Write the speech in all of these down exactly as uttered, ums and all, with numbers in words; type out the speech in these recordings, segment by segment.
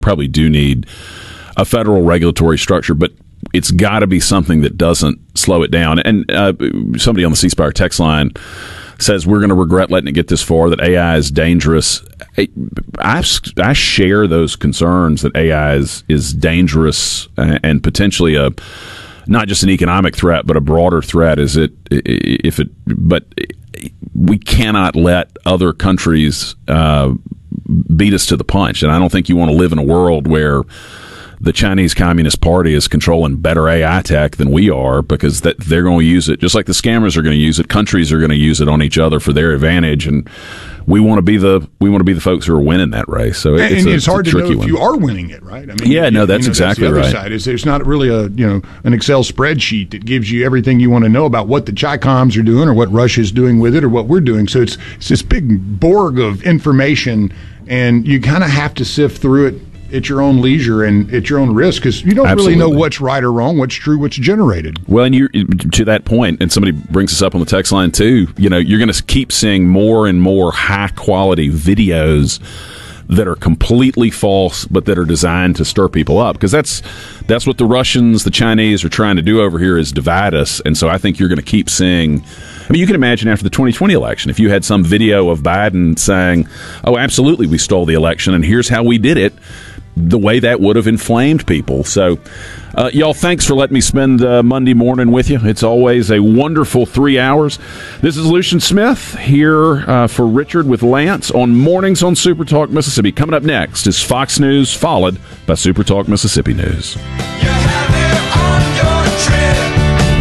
probably do need a federal regulatory structure, but it's got to be something that doesn't slow it down. And uh, somebody on the C Spire text line says we're going to regret letting it get this far, that A I is dangerous. I, I, I share those concerns that A I is, is dangerous and potentially a not just an economic threat, but a broader threat. Is it if it? But we cannot let other countries uh, beat us to the punch, and I don't think you want to live in a world where the Chinese Communist Party is controlling better A I tech than we are, because that they're going to use it just like the scammers are going to use it. Countries are going to use it on each other for their advantage, and we want to be the we want to be the folks who are winning that race. So and, it's, and a, it's hard it's a to know if one. you are winning it, right? I mean, yeah, no, that's you know, exactly that's the other right. Side is there's not really a you know an Excel spreadsheet that gives you everything you want to know about what the Chi-Coms are doing or what Russia's doing with it or what we're doing. So it's it's this big Borg of information, and you kind of have to sift through it at your own leisure and at your own risk, because you don't Absolutely. really know what's right or wrong, what's true, what's generated. Well, and you to that point, and somebody brings us up on the text line too, you know, you're going to keep seeing more and more high-quality videos that are completely false, but that are designed to stir people up, because that's that's what the Russians, the Chinese are trying to do over here, is divide us. And so I think you're going to keep seeing. I mean, you can imagine after the twenty twenty election, if you had some video of Biden saying, "Oh, absolutely, we stole the election, and here's how we did it," the way that would have inflamed people. So, uh, y'all, thanks for letting me spend uh, Monday morning with you. It's always a wonderful three hours. This is Lucian Smith here uh, for Richard with Lance on Mornings on Super Talk Mississippi. Coming up next is Fox News, followed by Super Talk Mississippi News. You have it on your trip.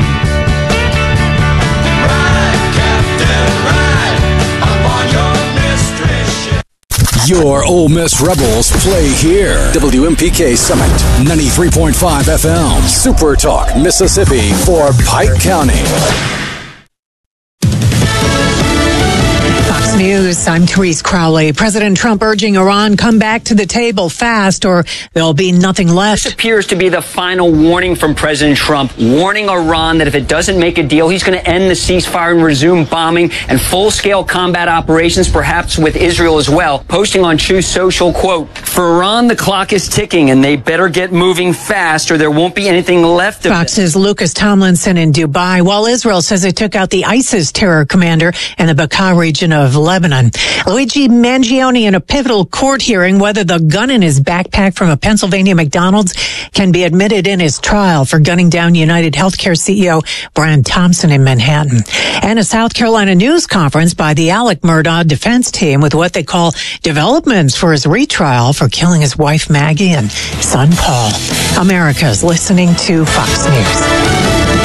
Ride, Captain, ride up on your mystery ship. Your Ole Miss Rebels play here. W M P K Summit, ninety-three point five F M. Super Talk, Mississippi for Pike County. Fox News, I'm Therese Crowley. President Trump urging Iran come back to the table fast or there'll be nothing left. This appears to be the final warning from President Trump, warning Iran that if it doesn't make a deal, he's going to end the ceasefire and resume bombing and full-scale combat operations, perhaps with Israel as well. Posting on Truth Social, quote, "For Iran, the clock is ticking and they better get moving fast or there won't be anything left of Fox's Lucas Tomlinson in Dubai, while Israel says it took out the ISIS terror commander in the Bekaa region of Lebanon. Luigi Mangione in a pivotal court hearing whether the gun in his backpack from a Pennsylvania McDonald's can be admitted in his trial for gunning down United Healthcare C E O Brian Thompson in Manhattan. And a South Carolina news conference by the Alec Murdaugh defense team with what they call developments for his retrial for killing his wife Maggie and son Paul. America's listening to Fox News.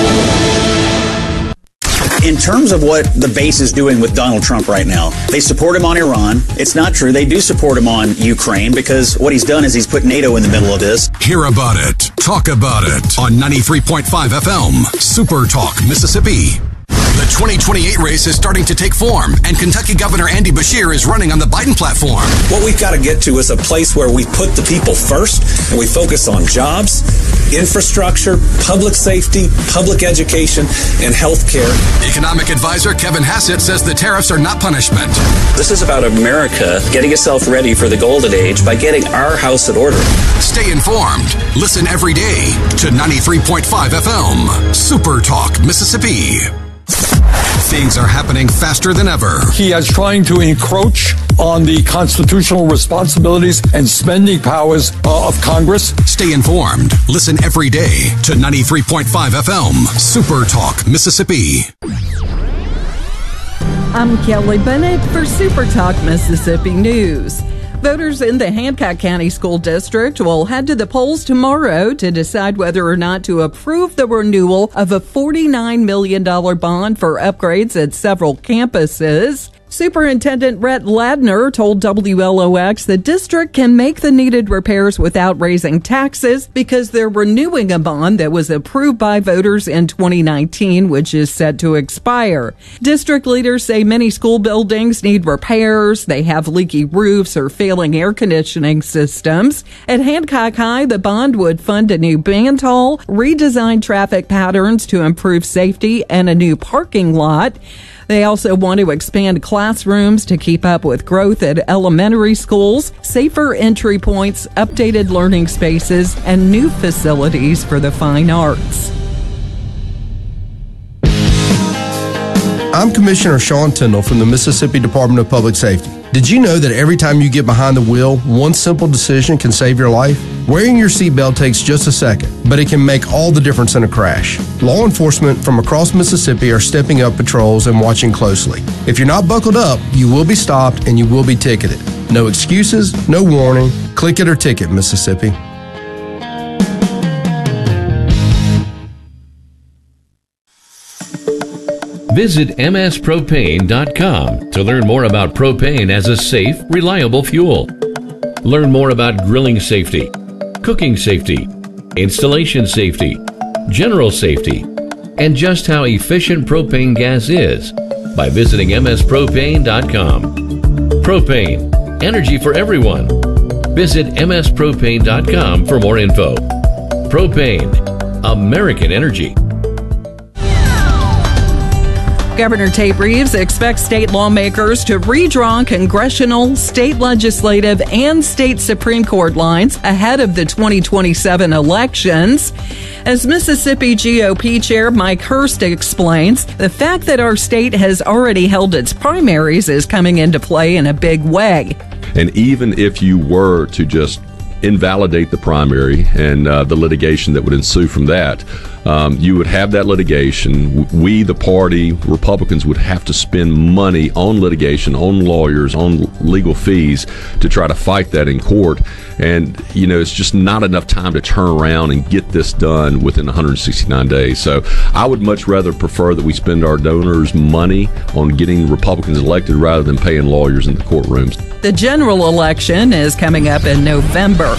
In terms of what the base is doing with Donald Trump right now, they support him on Iran. It's not true. They do support him on Ukraine, because what he's done is he's put NATO in the middle of this. Hear about it. Talk about it on ninety-three point five F M. Super Talk, Mississippi. The twenty twenty-eight race is starting to take form, and Kentucky Governor Andy Beshear is running on the Biden platform. What we've got to get to is a place where we put the people first and we focus on jobs, infrastructure, public safety, public education, and health care. Economic advisor Kevin Hassett says the tariffs are not punishment. This is about America getting itself ready for the golden age by getting our house in order. Stay informed. Listen every day to ninety-three point five F M. Super Talk, Mississippi. Things are happening faster than ever. He is trying to encroach on the constitutional responsibilities and spending powers uh, of Congress. Stay informed. Listen every day to ninety-three point five F M. Super Talk, Mississippi. I'm Kelly Bennett for Super Talk Mississippi News. Voters in the Hancock County School District will head to the polls tomorrow to decide whether or not to approve the renewal of a forty-nine million dollars bond for upgrades at several campuses. Superintendent Rhett Ladner told W L O X the district can make the needed repairs without raising taxes because they're renewing a bond that was approved by voters in twenty nineteen, which is set to expire. District leaders say many school buildings need repairs. They have leaky roofs or failing air conditioning systems. At Hancock High, the bond would fund a new band hall, redesign traffic patterns to improve safety, and a new parking lot. They also want to expand classrooms to keep up with growth at elementary schools, safer entry points, updated learning spaces, and new facilities for the fine arts. I'm Commissioner Sean Tindall from the Mississippi Department of Public Safety. Did you know that every time you get behind the wheel, one simple decision can save your life? Wearing your seatbelt takes just a second, but it can make all the difference in a crash. Law enforcement from across Mississippi are stepping up patrols and watching closely. If you're not buckled up, you will be stopped and you will be ticketed. No excuses, no warning. Click it or ticket, Mississippi. Visit m s propane dot com to learn more about propane as a safe, reliable fuel. Learn more about grilling safety, cooking safety, installation safety, general safety, and just how efficient propane gas is by visiting m s propane dot com. Propane, energy for everyone. Visit m s propane dot com for more info. Propane, American energy. Governor Tate Reeves expects state lawmakers to redraw congressional, state legislative, and state Supreme Court lines ahead of the twenty twenty-seven elections. As Mississippi G O P Chair Mike Hurst explains, the fact that our state has already held its primaries is coming into play in a big way. And even if you were to just invalidate the primary and uh, the litigation that would ensue from that, um, you would have that litigation. We, the party, Republicans, would have to spend money on litigation, on lawyers, on legal fees to try to fight that in court. And, you know, it's just not enough time to turn around and get this done within one hundred sixty-nine days. So I would much rather prefer that we spend our donors' money on getting Republicans elected rather than paying lawyers in the courtrooms. The general election is coming up in November.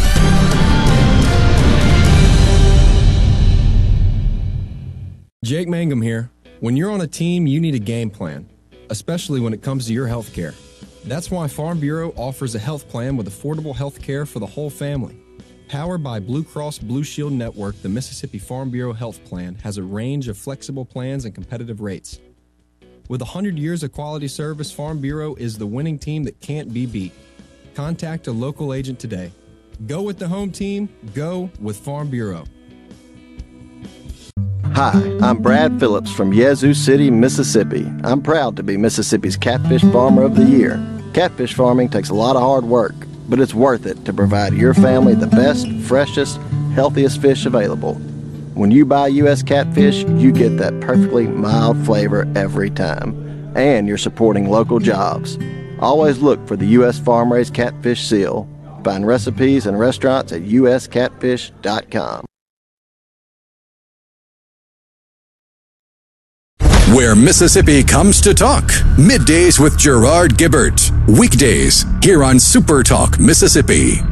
Jake Mangum here. When you're on a team, you need a game plan, especially when it comes to your health care. That's why Farm Bureau offers a health plan with affordable health care for the whole family. Powered by Blue Cross Blue Shield Network, the Mississippi Farm Bureau Health Plan has a range of flexible plans and competitive rates. With one hundred years of quality service, Farm Bureau is the winning team that can't be beat. Contact a local agent today. Go with the home team. Go with Farm Bureau. Hi, I'm Brad Phillips from Yazoo City, Mississippi. I'm proud to be Mississippi's Catfish Farmer of the Year. Catfish farming takes a lot of hard work, but it's worth it to provide your family the best, freshest, healthiest fish available. When you buy U S catfish, you get that perfectly mild flavor every time, and you're supporting local jobs. Always look for the U S farm-raised catfish seal. Find recipes and restaurants at u s catfish dot com. Where Mississippi comes to talk. Middays with Gerard Gibbert. Weekdays here on Super Talk Mississippi.